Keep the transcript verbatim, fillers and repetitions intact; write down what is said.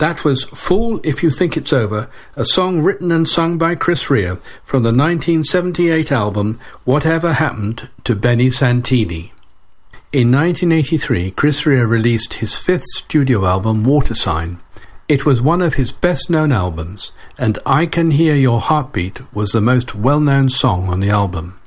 That was Fool If You Think It's Over, a song written and sung by Chris Rea from the nineteen seventy-eight album Whatever Happened to Benny Santini. In nineteen eighty-three, Chris Rea released his fifth studio album, Water Sign. It was one of his best-known albums, and I Can Hear Your Heartbeat was the most well-known song on the album.